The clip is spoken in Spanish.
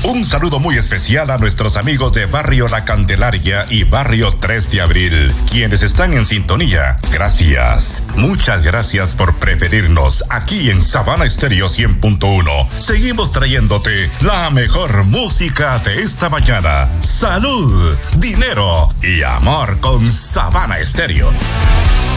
Un saludo muy especial a nuestros amigos de Barrio La Candelaria y Barrio 3 de Abril, quienes están en sintonía. Gracias. Muchas gracias por preferirnos aquí en Sabana Estéreo 100.1. Seguimos trayéndote la mejor música de esta mañana. Salud, dinero y amor con Sabana Estéreo.